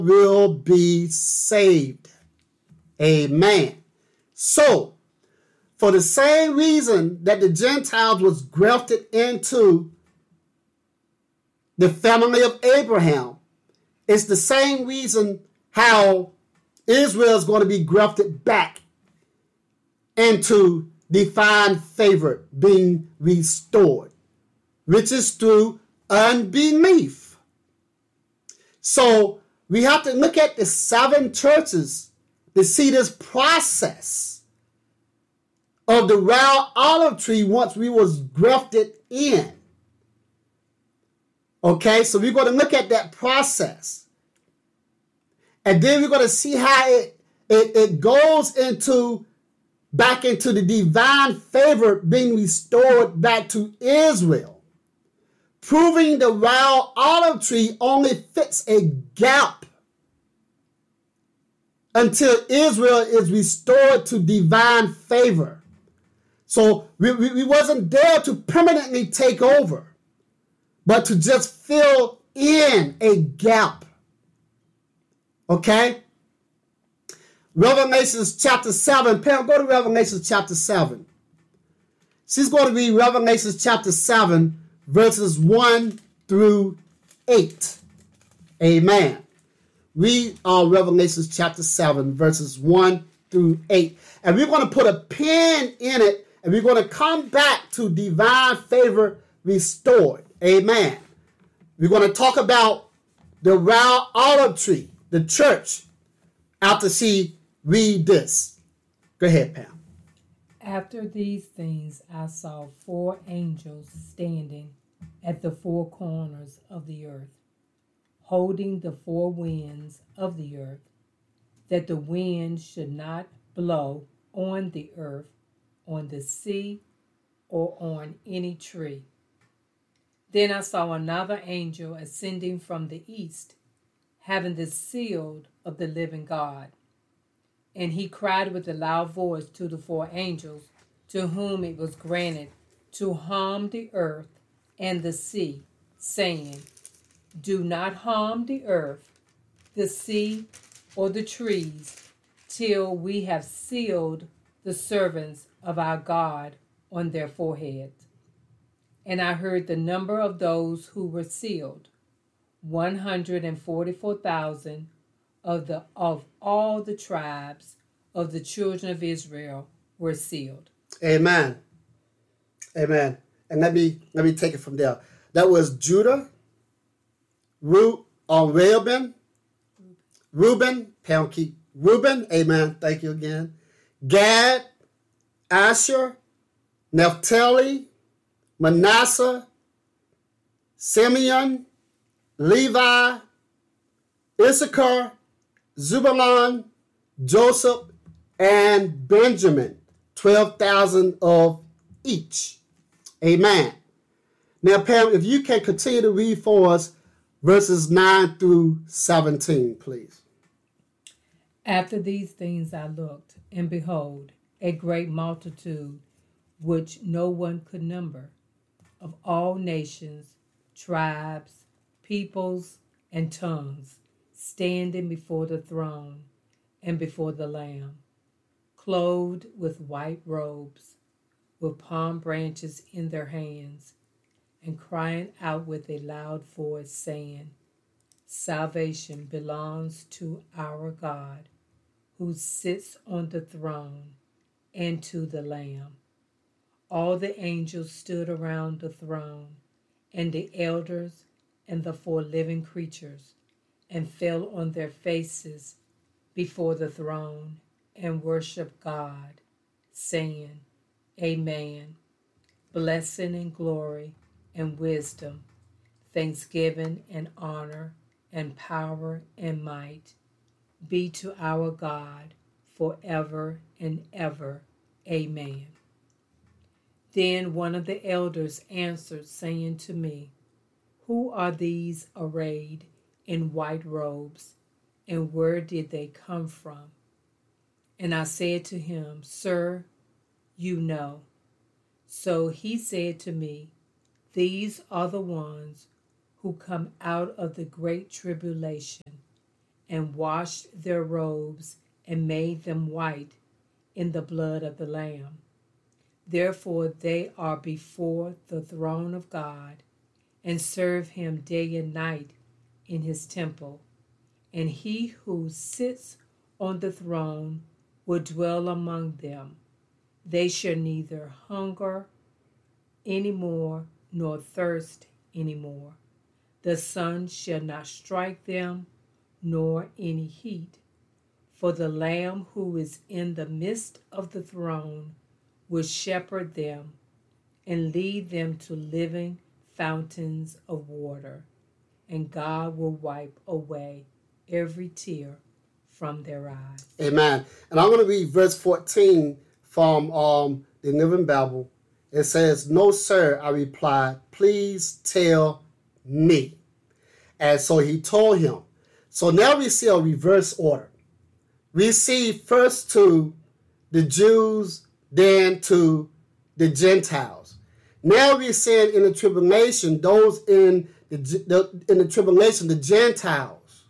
will be saved. Amen. So, for the same reason that the Gentiles was grafted into the family of Abraham, it's the same reason how Israel is going to be grafted back into divine favor being restored, which is through unbelief. So we have to look at the 7 churches to see this process of the royal olive tree once we was grafted in. Okay, so we're going to look at that process. And then we're going to see how it goes back into the divine favor being restored back to Israel, proving the royal olive tree only fits a gap until Israel is restored to divine favor. So we wasn't there to permanently take over, but to just fill in a gap. Okay? Revelation chapter 7. Pam, go to Revelation chapter 7. She's going to read Revelation chapter 7, verses 1 through 8. Amen. Read Revelation chapter 7, verses 1 through 8. And we're going to put a pin in it, and we're going to come back to divine favor restored. Amen. We're going to talk about the royal olive tree, the church, after she read this. Go ahead, Pam. After these things, I saw 4 angels standing at the 4 corners of the earth, holding the 4 winds of the earth, that the wind should not blow on the earth, on the sea, or on any tree. Then I saw another angel ascending from the east, having the seal of the living God. And he cried with a loud voice to the 4 angels, to whom it was granted to harm the earth and the sea, saying, Do not harm the earth, the sea, or the trees, till we have sealed the servants of our God on their foreheads. And I heard the number of those who were sealed, 144,000 of all the tribes of the children of Israel were sealed. Amen. Amen. And let me take it from there. That was Judah, Reuben, Pam, keep Reuben. Amen. Thank you again. Gad, Asher, Naphtali, Manasseh, Simeon, Levi, Issachar, Zebulun, Joseph, and Benjamin, 12,000 of each. Amen. Now, Pam, if you can continue to read for us verses 9 through 17, please. After these things I looked, and behold, a great multitude, which no one could number, of all nations, tribes, peoples, and tongues, standing before the throne and before the Lamb, clothed with white robes, with palm branches in their hands, and crying out with a loud voice, saying, Salvation belongs to our God, who sits on the throne, and to the Lamb. All the angels stood around the throne, and the elders and the 4 living creatures, and fell on their faces before the throne, and worshiped God, saying, Amen. Blessing and glory and wisdom, thanksgiving and honor and power and might be to our God forever and ever. Amen. Then one of the elders answered, saying to me, Who are these arrayed in white robes, and where did they come from? And I said to him, Sir, you know. So he said to me, These are the ones who come out of the great tribulation and washed their robes and made them white in the blood of the Lamb. Therefore they are before the throne of God and serve him day and night in his temple. And he who sits on the throne will dwell among them. They shall neither hunger any more nor thirst any more. The sun shall not strike them, nor any heat. For the Lamb who is in the midst of the throne will shepherd them and lead them to living fountains of water, and God will wipe away every tear from their eyes. Amen. And I'm going to read verse 14 from the Living Bible. It says, "No, sir," I replied, "please tell me." And so he told him. So now we see a reverse order. We see first to the Jews, then to the Gentiles. Now we're seeing in the tribulation, those in the tribulation, the Gentiles,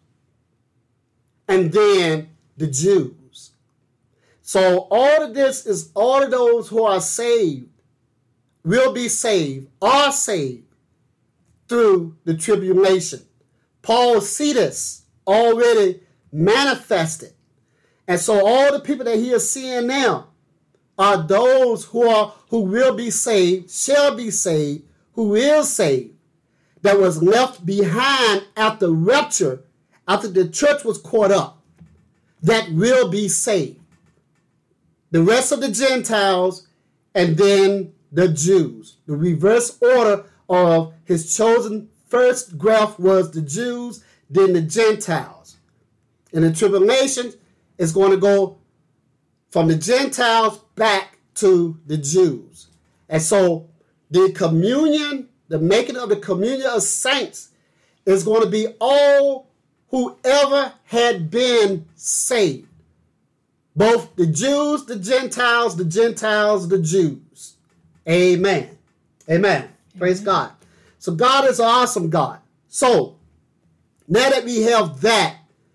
and then the Jews. So all of this is all of those who are saved will be saved, are saved through the tribulation. Paul see this already manifested. And so all the people that he is seeing now are those who will be saved, shall be saved, who is saved, that was left behind after rapture, after the church was caught up, that will be saved. The rest of the Gentiles and then the Jews. The reverse order of his chosen first graph was the Jews, then the Gentiles. In the tribulation, it's going to go from the Gentiles back to the Jews. And so the communion, the making of the communion of saints is going to be all whoever had been saved. Both the Jews, the Gentiles, the Jews. Amen. Amen. Praise God. So God is an awesome God. So now that we have that,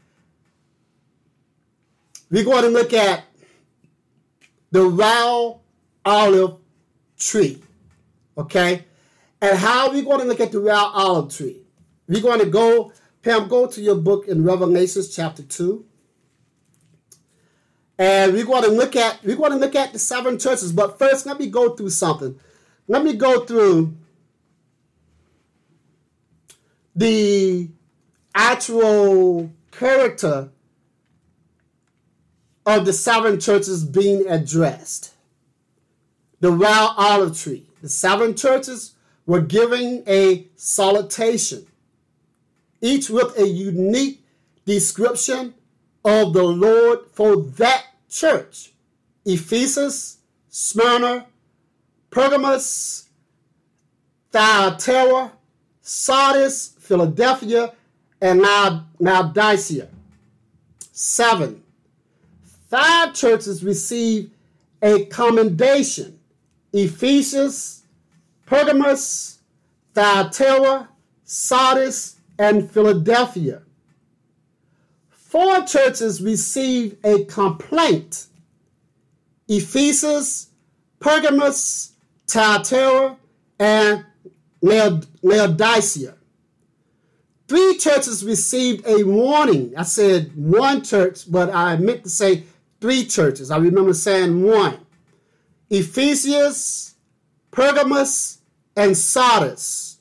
we're going to look at the raw olive tree. Okay? And how are we going to look at the raw olive tree? We're going to go, Pam, go to your book in Revelation chapter 2. And we're going to look at the seven churches. But first, let me go through something. Let me go through the actual character of the seven churches being addressed. The raw olive tree. The seven churches were giving a salutation, each with a unique description of the Lord for that church. Ephesus, Smyrna, Pergamos, Thyatira, Sardis, Philadelphia, and Laodicea. 7. 5 churches received a commendation. Ephesus, Pergamos, Thyatira, Sardis, and Philadelphia. 4 churches received a complaint. Ephesus, Pergamos, Thyatira, and Laodicea. 3 churches received a warning. I said 1 church, but I meant to say 3 churches. I remember saying 1. Ephesus, Pergamos, and Sardis.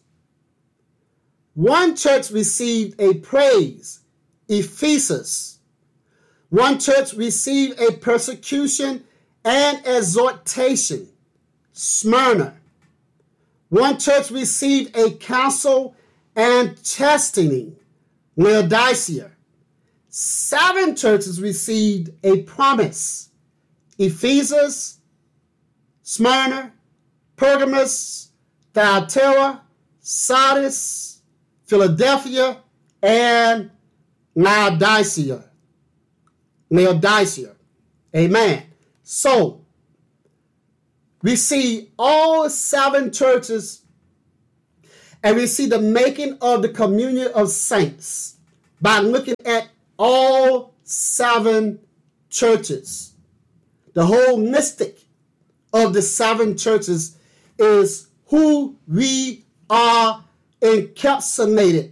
1 church received a praise. Ephesus. 1 church received a persecution and exhortation. Smyrna. 1 church received a counsel and chastening. Laodicea. 7 churches received a promise. Ephesus, Smyrna, Pergamos, Thyatira, Sardis, Philadelphia, and Laodicea. Amen. So, we see all 7 churches, and we see the making of the communion of saints by looking at all 7 churches. The whole mystic of the 7 churches is who we are encapsulated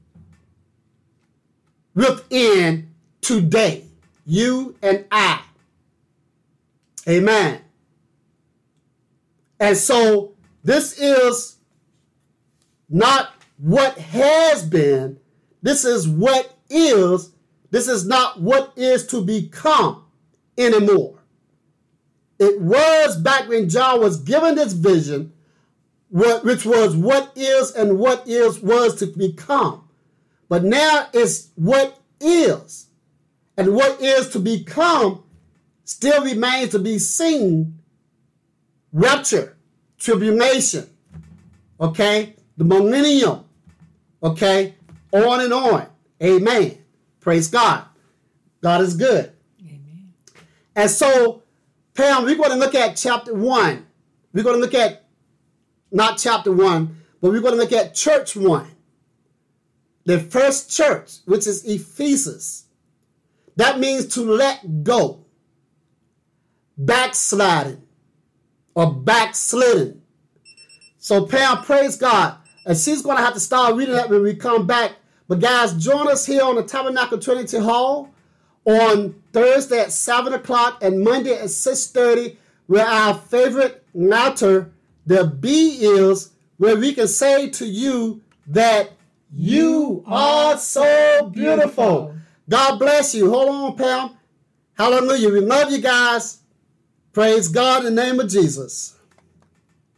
within today. You and I. Amen. And so this is not what has been. This is what is. This is not what is to become anymore. It was back when John was given this vision, which was what is and what was to become. But now it's what is. And what is to become still remains to be seen. Rapture, tribulation, okay? The millennium, okay? On and on. Amen. Praise God. God is good. Amen. And so, Pam, we're going to look at chapter 1. We're going to look at, not chapter 1, but we're going to look at church 1. The first church, which is Ephesus. That means to let go. Backsliding or backslidden. So Pam, praise God. And she's going to have to start reading that when we come back. But guys, join us here on the Tabernacle Trinity Hall on Thursday at 7 o'clock and Monday at 6:30, where our favorite matter, the B is, where we can say to you that you are so beautiful. God bless you. Hold on, Pam. Hallelujah. We love you guys. Praise God in the name of Jesus.